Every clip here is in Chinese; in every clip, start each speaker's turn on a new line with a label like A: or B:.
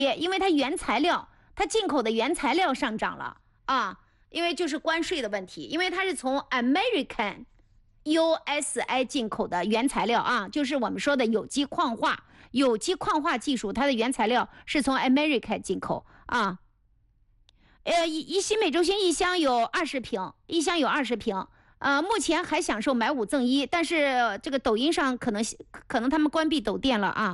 A: 因为它原材料，它进口的原材料上涨了啊，因为就是关税的问题，因为它是从 American USI 进口的原材料啊，就是我们说的有机矿化技术，它的原材料是从 America 进口啊。新美洲星一箱有20瓶，目前还享受买5赠1，但是这个抖音上可能他们关闭抖店了啊。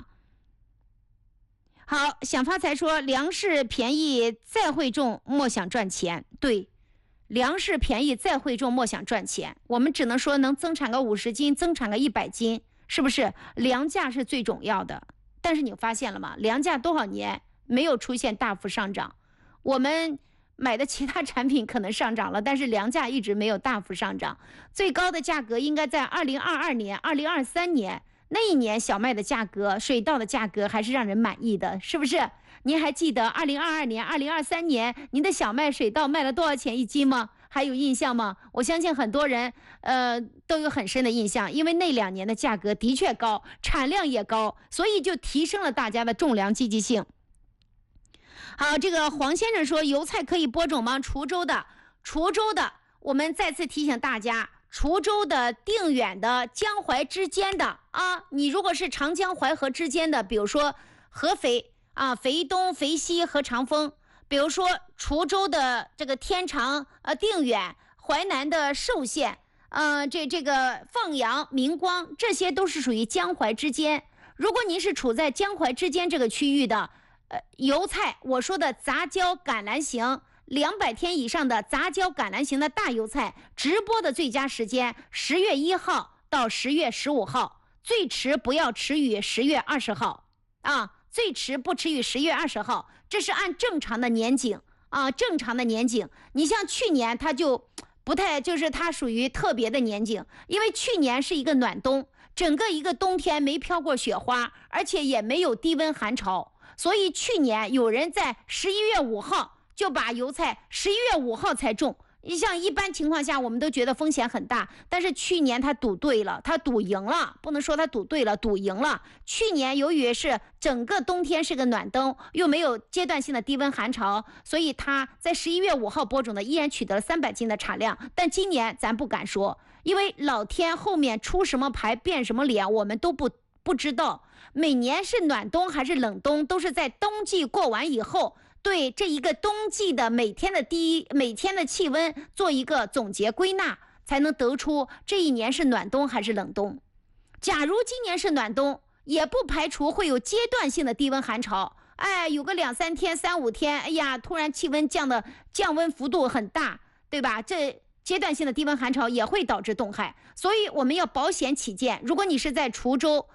A: 好，想发财说粮食便宜再会种，莫想赚钱。对，粮食便宜再会种，莫想赚钱。我们只能说能增产个50斤，增产个100斤，是不是？粮价是最重要的。但是你发现了吗？粮价多少年没有出现大幅上涨？我们买的其他产品可能上涨了，但是粮价一直没有大幅上涨。最高的价格应该在2022年、2023年。那一年小麦的价格、水稻的价格还是让人满意的，是不是？您还记得2022年、2023年您的小麦、水稻卖了多少钱1斤吗？还有印象吗？我相信很多人都有很深的印象，因为那2年的价格的确高，产量也高，所以就提升了大家的种粮积极性。好，这个黄先生说油菜可以播种吗？滁州的，我们再次提醒大家，滁州的、定远的、江淮之间的啊，你如果是长江淮河之间的，比如说合肥啊、肥东、肥西和长丰，比如说滁州的这个天长、定远、淮南的寿县，这个放阳、明光，这些都是属于江淮之间。如果您是处在江淮之间这个区域的，油菜，我说的杂交橄榄型200天以上的杂交橄榄型的大油菜，直播的最佳时间10月1号到10月15号，最迟不要迟于10月20号啊，最迟不迟于10月20号，这是按正常的年景啊，正常的年景。你像去年它就不太，就是它属于特别的年景，因为去年是一个暖冬，整个一个冬天没飘过雪花，而且也没有低温寒潮，所以去年有人在11月5号就把油菜11月5号才种。你像一般情况下我们都觉得风险很大，但是去年他赌对了，他赌赢了，不能说他赌对了，赌赢了。去年由于是整个冬天是个暖冬，又没有阶段性的低温寒潮，所以他在11月5号播种的依然取得了300斤的产量。但今年咱不敢说，因为老天后面出什么牌变什么脸我们都不知道。每年是暖冬还是冷冬，都是在冬季过完以后，对这一个冬季的每天的气温做一个总结归纳，才能得出这一年是暖冬还是冷冬。假如今年是暖冬，也不排除会有阶段性的低温寒潮，有个2-3天、3-5天，哎呀，突然气温降温幅度很大，对吧？这阶段性的低温寒潮也会导致冻害，所以我们要保险起见，如果你是在滁州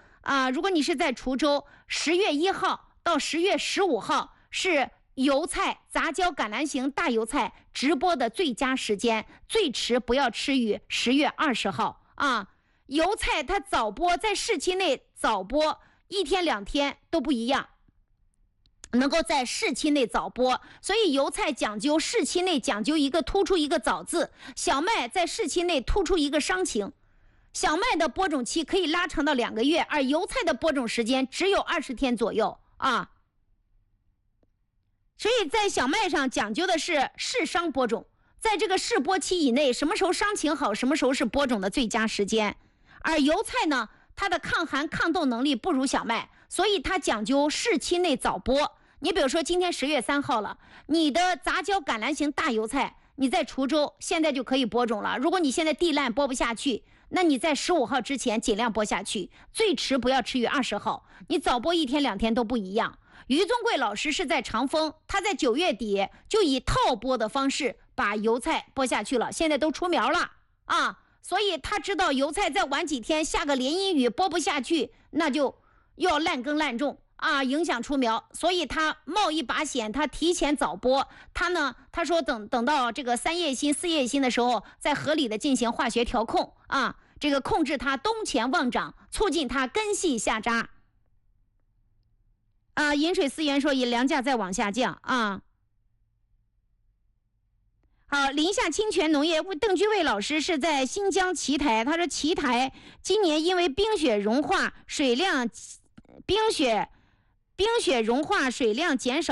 A: 10月1号到10月15号是油菜杂交橄榄型大油菜直播的最佳时间，最迟不要迟于10月20号啊。油菜它早播，在市期内早播1天2天都不一样，能够在市期内早播，所以油菜讲究市期内讲究一个突出一个早字，小麦在市期内突出一个商情。小麦的播种期可以拉长到2个月，而油菜的播种时间只有20天左右啊。所以在小麦上讲究的是适商播种，在这个适播期以内，什么时候商情好，什么时候是播种的最佳时间。而油菜呢，它的抗寒抗冻能力不如小麦，所以它讲究市期内早播。你比如说今天10月3号了，你的杂交橄榄型大油菜你在滁州现在就可以播种了，如果你现在地烂播不下去，那你在15号之前尽量播下去，最迟不要迟于20号，你早播1天2天都不一样。于宗贵老师是在长丰，他在9月底就以套播的方式把油菜播下去了，现在都出苗了啊，所以他知道油菜再晚几天下个连阴雨播不下去，那就又要烂耕烂种啊，影响出苗，所以他冒一把险，他提前早播。他说等到这个3叶心4叶心的时候，再合理的进行化学调控啊，这个控制它冬前旺长，促进它根系下扎啊。饮水思源说以粮价再往下降啊。好，临夏清泉农业邓居卫老师是在新疆奇台，他说奇台今年因为冰雪融化，水量冰雪冰雪融化，水量减少。